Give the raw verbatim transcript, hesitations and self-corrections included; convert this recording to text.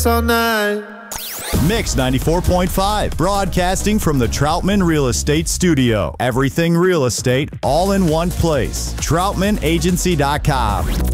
all night. Mix ninety-four point five, broadcasting from the Troutman Real Estate Studio. Everything real estate, all in one place. Troutman Agency dot com.